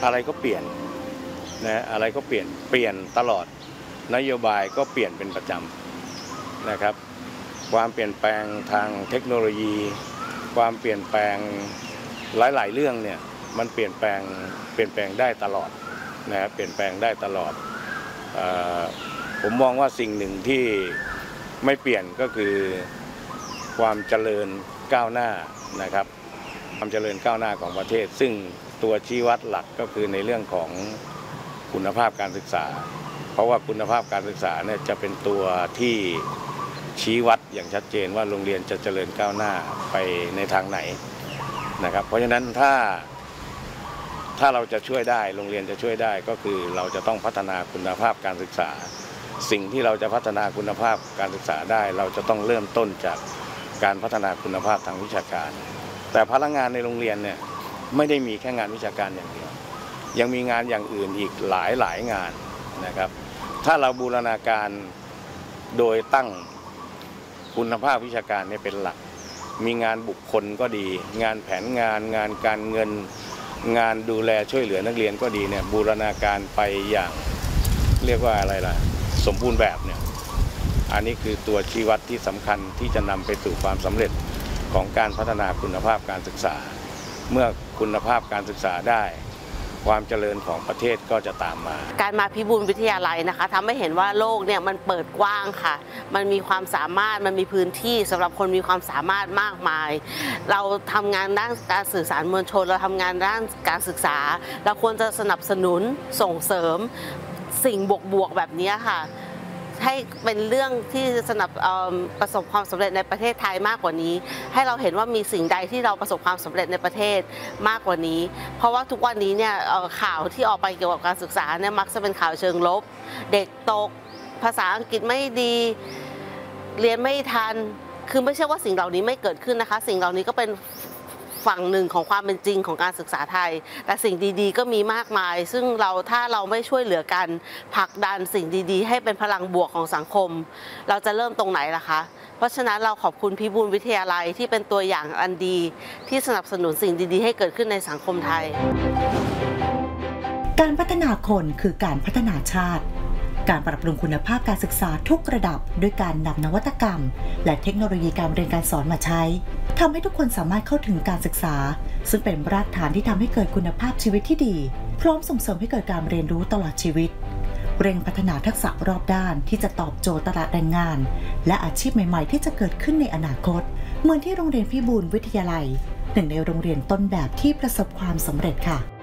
อะไรก็เปลี่ยนนะอะไรก็เปลี่ยนตลอดนโยบายก็เปลี่ยนเป็นประจำนะครับความเปลี่ยนแปลงทางเทคโนโลยีความเปลี่ยนแปลงหลายๆเรื่องเนี่ยมันเปลี่ยนแปลงได้ตลอดนะครับเปลี่ยนแปลงได้ตลอดผมมองว่าสิ่งหนึ่งที่ไม่เปลี่ยนก็คือความเจริญก้าวหน้านะครับความเจริญก้าวหน้าของประเทศซึ่งตัวชี้วัดหลักก็คือในเรื่องของคุณภาพการศึกษาเพราะว่าคุณภาพการศึกษาเนี่ยจะเป็นตัวที่ชี้วัดอย่างชัดเจนว่าโรงเรียนจะเจริญก้าวหน้าไปในทางไหนนะครับเพราะฉะนั้นถ้าเราจะช่วยได้โรงเรียนจะช่วยได้ก็คือเราจะต้องพัฒนาคุณภาพการศึกษาสิ่งที่เราจะพัฒนาคุณภาพการศึกษาได้เราจะต้องเริ่มต้นจากการพัฒนาคุณภาพทางวิชาการแต่พนักงานในโรงเรียนเนี่ยไม่ได้มีแค่งานวิชาการอย่างเดียวยังมีงานอย่างอื่นอีกหลายงานนะครับถ้าเราบูรณาการโดยตั้งคุณภาพวิชาการเนี่ยเป็นหลักมีงานบุคคลก็ดีงานแผนงานการเงินงานดูแลช่วยเหลือนักเรียนก็ดีเนี่ยบูรณาการไปอย่างเรียกว่าอะไรล่ะสมบูรณ์แบบเนี่ยอันนี้คือตัวชี้วัดที่สำคัญที่จะนำไปสู่ความสำเร็จของการพัฒนาคุณภาพการศึกษาเมื่อคุณภาพการศึกษาได้ความเจริญของประเทศก็จะตามมาการมาพิบูลวิทยาลัยนะคะทำให้เห็นว่าโลกเนี่ยมันเปิดกว้างค่ะมันมีความสามารถมันมีพื้นที่สำหรับคนมีความสามารถมากมายเราทำงานด้านการสื่อสารมวลชนเราทำงานด้านการศึกษาเราควรจะสนับสนุนส่งเสริมสิ่งบวกแบบนี้ค่ะให้เป็นเรื่องที่ประสบความสำเร็จในประเทศไทยมากกว่านี้ให้เราเห็นว่ามีสิ่งใดที่เราประสบความสำเร็จในประเทศมากกว่านี้เพราะว่าทุกวันนี้เนี่ยข่าวที่ออกไปเกี่ยวกับการศึกษาเนี่ยมักจะเป็นข่าวเชิงลบเด็กตกภาษาอังกฤษไม่ดีเรียนไม่ทันคือไม่ใช่ว่าสิ่งเหล่านี้ไม่เกิดขึ้นนะคะสิ่งเหล่านี้ก็เป็นฝั่งหนึ่งของความเป็นจริงของการศึกษาไทยแต่สิ่งดีๆก็มีมากมายซึ่งถ้าเราไม่ช่วยเหลือกันผลักดันสิ่งดีๆให้เป็นพลังบวกของสังคมเราจะเริ่มตรงไหนล่ะคะเพราะฉะนั้นเราขอบคุณพิบูลวิทยาลัยที่เป็นตัวอย่างอันดีที่สนับสนุนสิ่งดีๆให้เกิดขึ้นในสังคมไทยการพัฒนาคนคือการพัฒนาชาติการปรับปรุงคุณภาพการศึกษาทุกระดับด้วยการนำนวัตกรรมและเทคโนโลยีการเรียนการสอนมาใช้ทำให้ทุกคนสามารถเข้าถึงการศึกษาซึ่งเป็นรากฐานที่ทำให้เกิดคุณภาพชีวิตที่ดีพร้อมส่งเสริมให้เกิดการเรียนรู้ตลอดชีวิตเร่งพัฒนาทักษะรอบด้านที่จะตอบโจทย์ตลาดแรงงานและอาชีพใหม่ๆที่จะเกิดขึ้นในอนาคตเหมือนที่โรงเรียนพิบูลวิทยาลัยหนึ่งในโรงเรียนต้นแบบที่ประสบความสำเร็จค่ะ